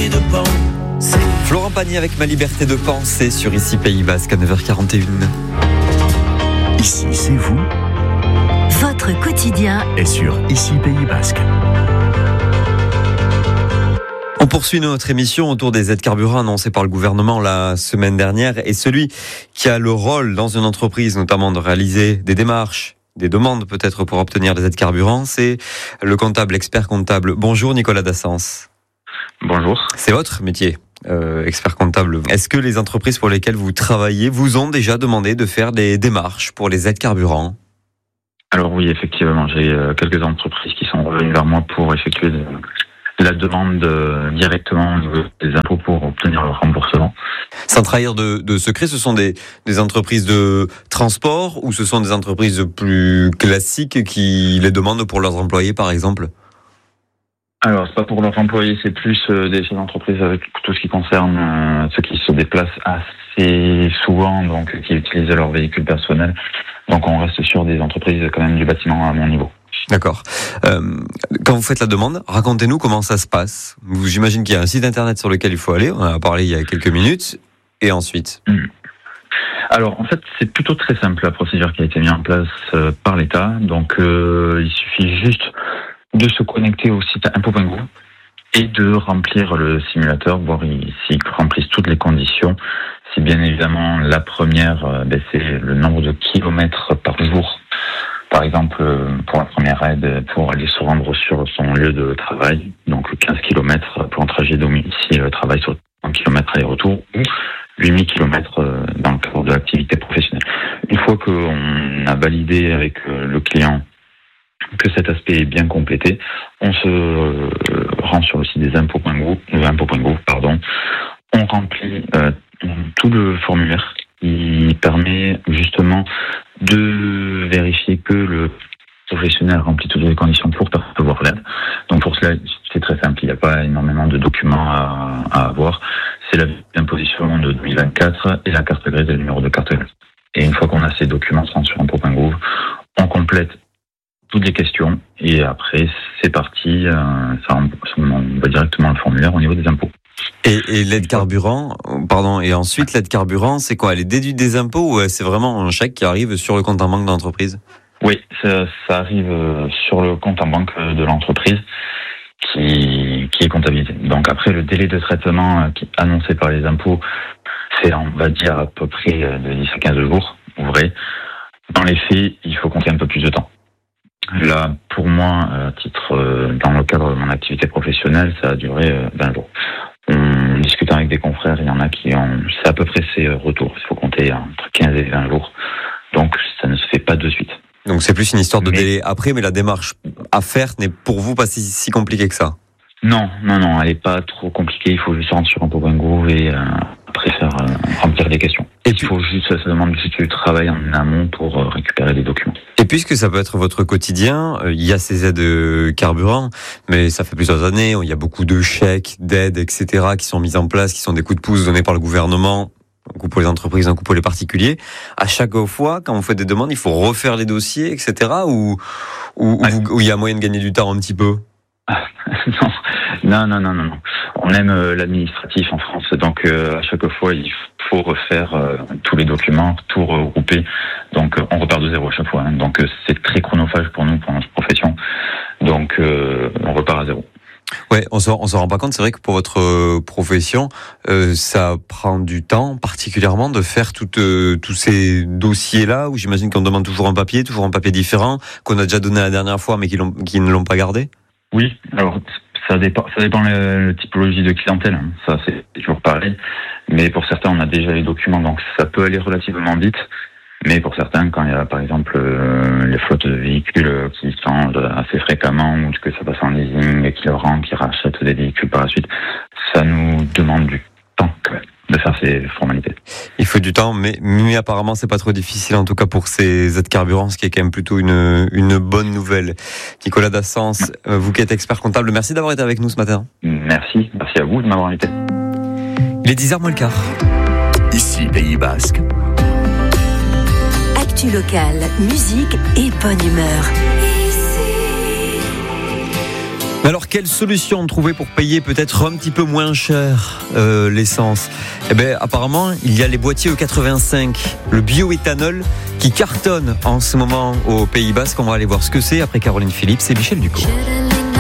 liberté de penser. Florent Pagny avec Ma liberté de penser sur Ici Pays Basque à 9h41. Ici, c'est vous. Votre quotidien Et sur Ici Pays Basque. On poursuit notre émission autour des aides carburant annoncées par le gouvernement la semaine dernière et celui qui a le rôle dans une entreprise notamment de réaliser des démarches, des demandes peut-être pour obtenir des aides carburant, c'est le comptable, expert comptable. Bonjour Nicolas Dassens. Bonjour. C'est votre métier, expert comptable. Est-ce que les entreprises pour lesquelles vous travaillez vous ont déjà demandé de faire des démarches pour les aides carburant ? Alors oui, effectivement, j'ai quelques entreprises qui sont revenues vers moi pour effectuer la demande directement au niveau des impôts pour obtenir le remboursement. Sans trahir de secret, ce sont des entreprises de transport ou ce sont des entreprises plus classiques qui les demandent pour leurs employés, par exemple ? Alors, c'est pas pour leurs employés, c'est plus des chefs d'entreprise avec tout ce qui concerne ceux qui se déplacent assez souvent, donc qui utilisent leur véhicule personnel. Donc, on reste sur des entreprises quand même du bâtiment à mon niveau. D'accord. Quand vous faites la demande, racontez-nous comment ça se passe. J'imagine qu'il y a un site internet sur lequel il faut aller. On en a parlé il y a quelques minutes. Et ensuite Alors, en fait, c'est plutôt très simple, la procédure qui a été mise en place par l'État. Donc, il suffit juste de se connecter au site impôt.gouv et de remplir le simulateur, voir s'ils remplissent toutes les conditions. Si bien évidemment, la première, c'est le nombre de kilomètres par jour. Par exemple, pour la première aide, pour aller se rendre sur son lieu de travail, donc 15 km pour un trajet domicile-travail sur 1 km aller-retour, ou 8000 km dans le cadre de l'activité professionnelle. Une fois qu'on a validé avec le client que cet aspect est bien complété, on se rend sur le site des impôts.gouv, on remplit tout le formulaire qui permet justement de vérifier que le professionnel remplit toutes les conditions pour percevoir l'aide. Donc pour cela, c'est très simple, il n'y a pas énormément de documents à avoir. C'est la imposition de 2024 et la carte grise et le numéro de carte grise. Et une fois qu'on a ces documents sur impôt.gouv, on complète toutes les questions et après c'est parti, on va directement le formulaire au niveau des impôts. Et l'aide carburant, et ensuite l'aide carburant, c'est quoi ? Elle est déduite des impôts ou c'est vraiment un chèque qui arrive sur le compte en banque de l'entreprise ? Oui, ça arrive sur le compte en banque de l'entreprise qui est comptabilisé. Donc après, le délai de traitement annoncé par les impôts, c'est on va dire à peu près de 10 à 15 jours, ouvrés. Dans les faits, il faut compter un peu plus de temps. Là, pour moi, à titre dans le cadre de mon activité professionnelle, ça a duré 20 jours. En discutant avec des confrères, il y en a qui ont... C'est à peu près ces retours. Il faut compter entre 15 et 20 jours. Donc, ça ne se fait pas de suite. Donc, c'est plus une histoire de délai après, mais la démarche à faire n'est pour vous pas si compliquée que ça. Non, elle n'est pas trop compliquée. Il faut juste rentrer sur impôt.gouv et après faire remplir les questions. Et il faut juste, ça demande juste du travail en amont pour récupérer les documents. Et puisque ça peut être votre quotidien, il y a ces aides carburant, mais ça fait plusieurs années, il y a beaucoup de chèques, d'aides, etc. qui sont mises en place, qui sont des coups de pouce donnés par le gouvernement, un coup pour les entreprises, un coup pour les particuliers. À chaque fois, quand vous faites des demandes, il faut refaire les dossiers, etc. Ou il y a moyen de gagner du temps un petit peu ? Non. On aime l'administratif en France, donc à chaque fois il faut refaire tous les documents, tout regrouper. Donc on repart de zéro à chaque fois. Donc c'est très chronophage pour nous, pour notre profession. Donc on repart à zéro. Ouais, on s'en rend pas compte. C'est vrai que pour votre profession, ça prend du temps, particulièrement de faire tous ces dossiers-là, où j'imagine qu'on demande toujours un papier différent, qu'on a déjà donné la dernière fois, mais qui ne l'ont pas gardé. Oui, alors ça dépend la typologie de clientèle. Ça c'est toujours pareil. Mais pour certains, on a déjà les documents, donc ça peut aller relativement vite. Mais pour certains, quand il y a par exemple les flottes de véhicules qui changent assez fréquemment, ou que ça passe en leasing et qui rachètent des véhicules par la suite, ça nous demande du temps quand même de faire ces formalités. Il faut du temps, mais apparemment c'est pas trop difficile, en tout cas pour ces aides carburant, ce qui est quand même plutôt une bonne nouvelle. Nicolas Dassens, vous qui êtes expert comptable, merci d'avoir été avec nous ce matin. Merci à vous de m'avoir invité. Il est 10h moins le quart. Ici Pays Basque. Actu locale, musique et bonne humeur. Alors, quelle solution trouver pour payer peut-être un petit peu moins cher l'essence ? Eh bien, apparemment, il y a les boîtiers E85, le bioéthanol, qui cartonne en ce moment au Pays Basque. On va aller voir ce que c'est après Caroline Philippe, c'est Michel Ducos.